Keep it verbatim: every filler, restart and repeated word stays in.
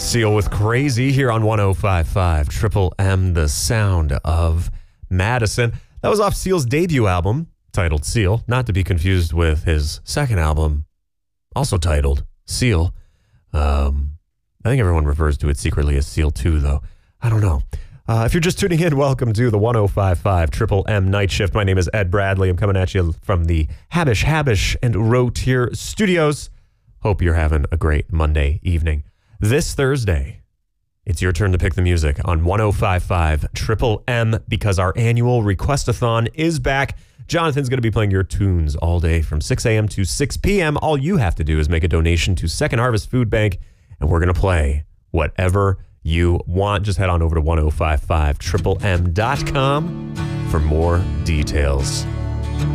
Seal with Crazy here on one oh five point five Triple M, the sound of Madison. That was off Seal's debut album, titled Seal, not to be confused with his second album, also titled Seal. Um, I think everyone refers to it secretly as Seal two, though. I don't know. Uh, if you're just tuning in, welcome to the one oh five point five Triple M Night Shift. My name is Ed Bradley. I'm coming at you from the Habish, Habish, and Rotier studios. Hope you're having a great Monday evening. This Thursday, it's your turn to pick the music on one oh five point five Triple M because our annual Requestathon is back. Jonathan's going to be playing your tunes all day from six a.m. to six p.m. All you have to do is make a donation to Second Harvest Food Bank, and we're going to play whatever you want. Just head on over to one oh five point five triple m dot com for more details.